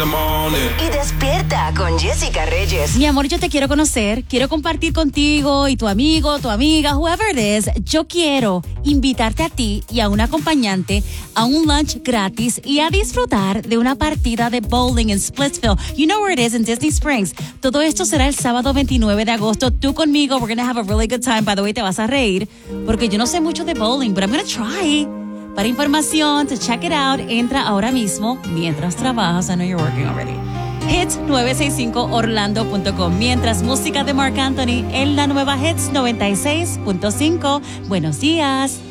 Y despierta con Jessica Reyes. Mi amor, yo te quiero conocer, quiero compartir contigo y tu amigo, tu amiga, whoever it is. Yo quiero invitarte a ti y a un acompañante a un lunch gratis y a disfrutar de una partida de bowling en Splitsville. You know where it is, in Disney Springs. Todo esto será el sábado 29 de agosto. Tú conmigo, we're gonna have a really good time. By the way, te vas a reír porque yo no sé mucho de bowling, but I'm gonna try. Para información, to check it out, entra ahora mismo mientras trabajas. I know you're working already. Hits965orlando.com. Mientras música de Marc Anthony en la nueva Hits 96.5. Buenos días.